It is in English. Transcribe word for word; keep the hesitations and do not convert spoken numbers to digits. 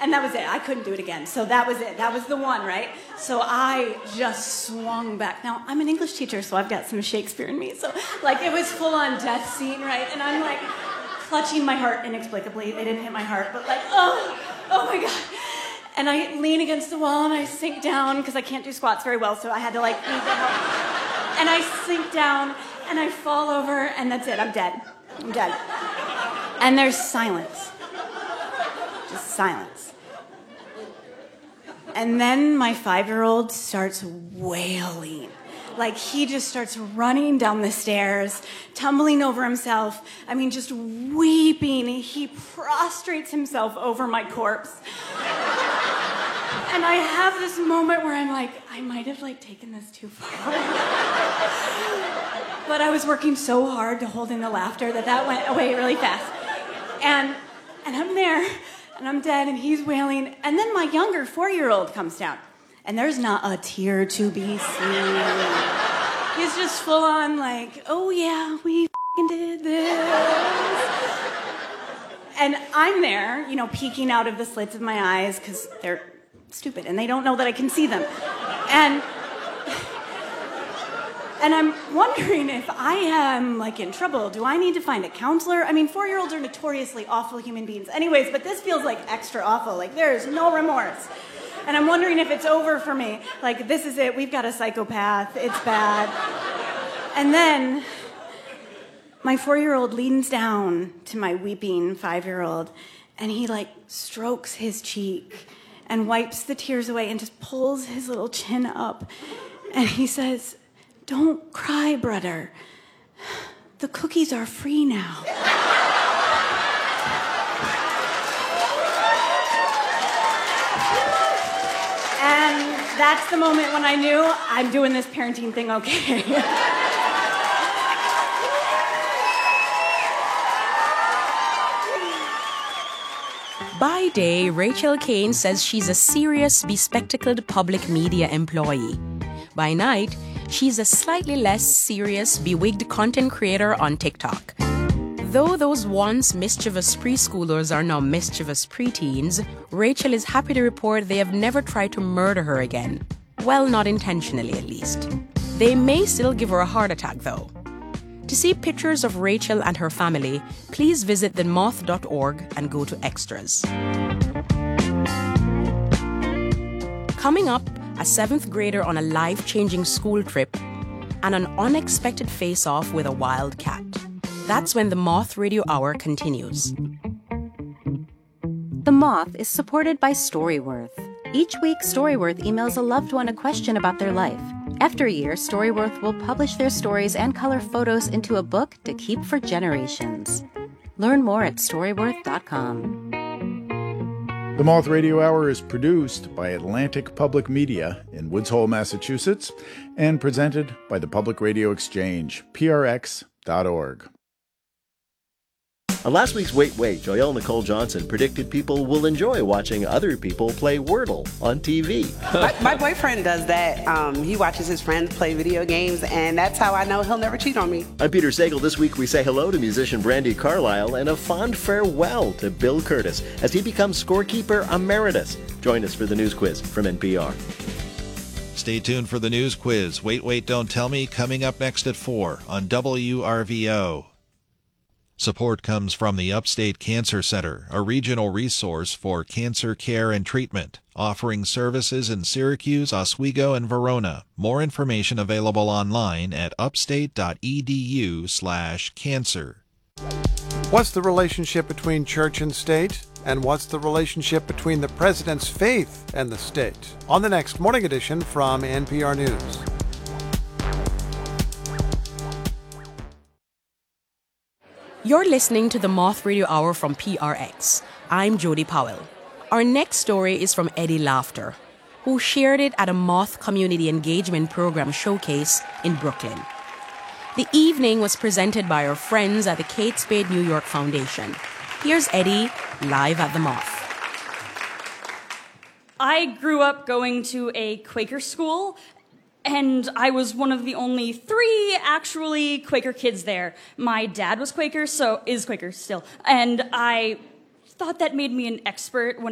And that was it. I couldn't do it again. So that was it. That was the one, right? So I just swung back. Now, I'm an English teacher, so I've got some Shakespeare in me. So, like, it was full-on death scene, right? And I'm, like, clutching my heart inexplicably. They didn't hit my heart, but, like, oh, oh, my God. And I lean against the wall, and I sink down, because I can't do squats very well, so I had to, like, need the help. And I sink down, and I fall over, and that's it. I'm dead. I'm dead. And there's silence. Just silence. And then my five-year-old starts wailing. Like, he just starts running down the stairs, tumbling over himself. I mean, just weeping. He prostrates himself over my corpse. And I have this moment where I'm like, I might have, like, taken this too far. But I was working so hard to hold in the laughter that that went away really fast. And, and I'm there. And I'm dead, and he's wailing. And then my younger four-year-old comes down, and there's not a tear to be seen. He's just full on like, oh, yeah, we f***ing did this. And I'm there, you know, peeking out of the slits of my eyes, because they're stupid, and they don't know that I can see them. And... And I'm wondering if I am, like, in trouble. Do I need to find a counselor? I mean, four-year-olds are notoriously awful human beings anyways, but this feels, like, extra awful. Like, there's no remorse. And I'm wondering if it's over for me. Like, this is it. We've got a psychopath. It's bad. And then my four-year-old leans down to my weeping five-year-old, and he, like, strokes his cheek and wipes the tears away and just pulls his little chin up. And he says... Don't cry, brother. The cookies are free now. And that's the moment when I knew I'm doing this parenting thing okay. By day, Rachel Kane says she's a serious, bespectacled public media employee. By night, she's a slightly less serious, bewigged content creator on TikTok. Though those once mischievous preschoolers are now mischievous preteens, Rachel is happy to report they have never tried to murder her again. Well, not intentionally, at least. They may still give her a heart attack, though. To see pictures of Rachel and her family, please visit the moth dot org and go to Extras. Coming up, a seventh grader on a life-changing school trip, and an unexpected face-off with a wild cat. That's when the Moth Radio Hour continues. The Moth is supported by Storyworth. Each week, Storyworth emails a loved one a question about their life. After a year, Storyworth will publish their stories and color photos into a book to keep for generations. Learn more at storyworth dot com. The Moth Radio Hour is produced by Atlantic Public Media in Woods Hole, Massachusetts, and presented by the Public Radio Exchange, P R X dot org. On last week's Wait Wait, Joelle Nicole Johnson predicted people will enjoy watching other people play Wordle on T V. my, my boyfriend does that. Um, he watches his friends play video games, and that's how I know he'll never cheat on me. I'm Peter Sagal. This week we say hello to musician Brandi Carlile and a fond farewell to Bill Curtis as he becomes scorekeeper emeritus. Join us for the news quiz from N P R. Stay tuned for the news quiz. Wait, Wait, Don't Tell Me, coming up next at four on W R V O. Support comes from the Upstate Cancer Center, a regional resource for cancer care and treatment, offering services in Syracuse, Oswego, and Verona. More information available online at upstate.edu slash cancer. What's the relationship between church and state? And what's the relationship between the president's faith and the state? On the next Morning Edition from N P R News. You're listening to the Moth Radio Hour from P R X. I'm Jody Powell. Our next story is from Eddie Laughter, who shared it at a Moth Community Engagement Program showcase in Brooklyn. The evening was presented by our friends at the Kate Spade New York Foundation. Here's Eddie, live at the Moth. I grew up going to a Quaker school, and I was one of the only three actually Quaker kids there. My dad was Quaker, so is Quaker still, and I thought that made me an expert when